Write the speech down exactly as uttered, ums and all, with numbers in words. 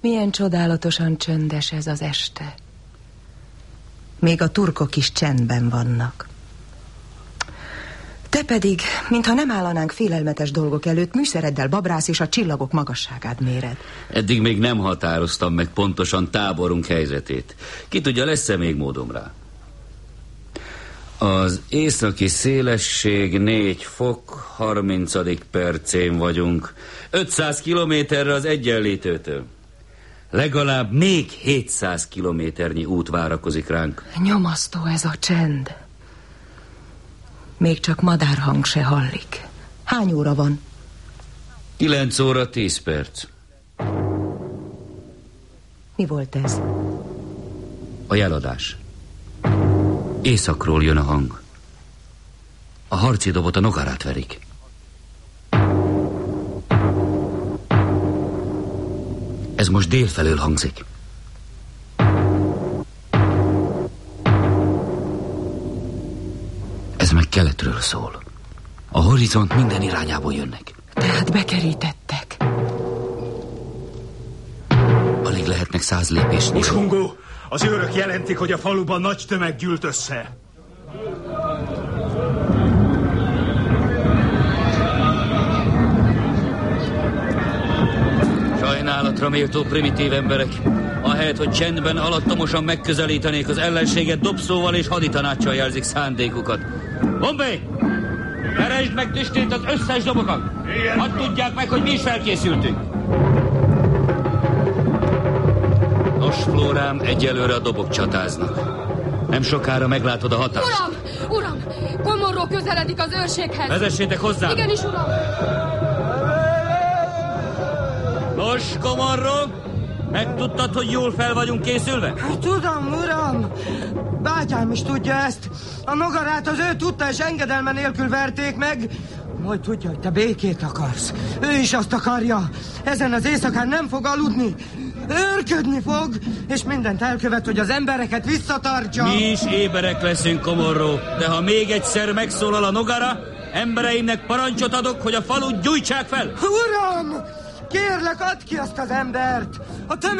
Milyen csodálatosan csöndes ez az este. Még a turkok is csendben vannak. Te pedig, mintha nem állanánk félelmetes dolgok előtt, műszereddel babrász és a csillagok magasságát méred. Eddig még nem határoztam meg pontosan táborunk helyzetét. Ki tudja, lesz-e még módom rá? Az északi szélesség négy fok, harmincadik percén vagyunk. ötszáz kilométerre az Egyenlítőtől. Legalább még hétszáz kilométernyi út várakozik ránk. Nyomasztó ez a csend. Még csak madárhang se hallik. Hány óra van? Kilenc óra tíz perc. Mi volt ez? A jeladás. Északról jön a hang. A harci dobot a Nogarát verik. Ez most délfelől hangzik. Ez meg keletről szól. A horizont minden irányából jönnek. Tehát bekerítettek. Alig lehetnek száz lépésnél. Mushungu, az őrök jelentik, hogy a faluban nagy tömeg gyűlt össze. Sajnálatra méltó primitív emberek. Ahelyett, hogy csendben alattomosan megközelítenék az ellenséget, dobszóval és haditanáccsal jelzik szándékukat. Bombay! Veresd meg tüstét az összes dobokat! Hadd tudják meg, hogy mi is felkészültünk! Nos, Flórám, egyelőre a dobok csatáznak. Nem sokára meglátod a hatást. Uram! Uram! Komorró közeledik az őrséghez! Vezessétek hozzá! Igenis, uram! Nos, Komorró! Megtudtad, hogy jól fel vagyunk készülve? Hát tudom, uram! Bátyám is tudja ezt. A Nogarát az ő tudta, és engedelme nélkül verték meg. Majd tudja, hogy te békét akarsz. Ő is azt akarja. Ezen az éjszakán nem fog aludni. Őrködni fog, és mindent elkövet, hogy az embereket visszatartsa. Mi is éberek leszünk, Komorró, de ha még egyszer megszólal a Nogara, embereimnek parancsot adok, hogy a falut gyújtsák fel. Uram! Kérlek, add ki azt az embert! A